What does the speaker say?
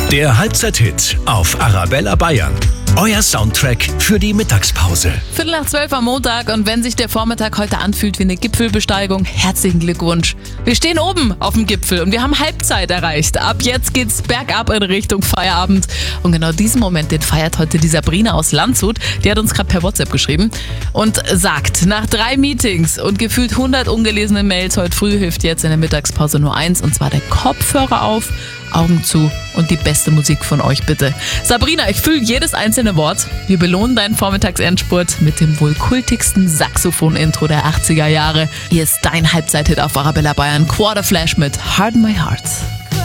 Der Halbzeit-Hit auf Arabella Bayern. Euer Soundtrack für die Mittagspause. 11:45 am Montag, und wenn sich der Vormittag heute anfühlt wie eine Gipfelbesteigung, herzlichen Glückwunsch. Wir stehen oben auf dem Gipfel und wir haben Halbzeit erreicht. Ab jetzt geht's bergab in Richtung Feierabend. Und genau diesen Moment, den feiert heute die Sabrina aus Landshut. Die hat uns gerade per WhatsApp geschrieben und sagt, nach 3 Meetings und gefühlt 100 ungelesene Mails heute früh hilft jetzt in der Mittagspause nur eins, und zwar der Kopfhörer auf, Augen zu und die beste Musik von euch bitte. Sabrina, ich fühle jedes einzelne Wort. Wir belohnen deinen Vormittagsendspurt mit dem wohl kultigsten Saxophon-Intro der 80er Jahre. Hier ist dein Halbzeit-Hit auf Arabella Bayern. Quarterflash mit Harden My Heart.